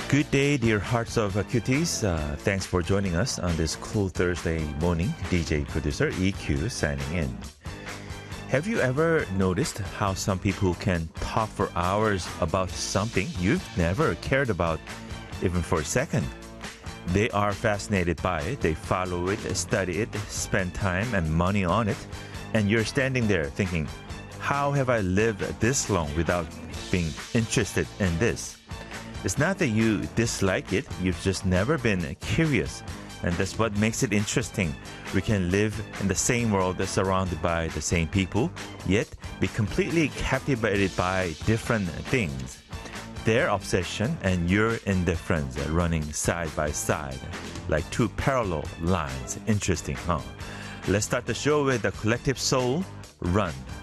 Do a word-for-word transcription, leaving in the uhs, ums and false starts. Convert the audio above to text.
Good day, dear hearts of uh, cuties. Uh, thanks for joining us on this cool Thursday morning. D J producer E Q signing in. Have you ever noticed how some people can talk for hours about something you've never cared about even for a second? They are fascinated by it, they follow it, study it, spend time and money on it, and you're standing there thinking, how have I lived this long without being interested in this? It's not that you dislike it, you've just never been curious. And that's what makes it interesting. We can live in the same world that's surrounded by the same people, yet be completely captivated by different things. Their obsession and your indifference are running side by side, like two parallel lines. Interesting, huh? Let's start the show with the Collective Soul, Run.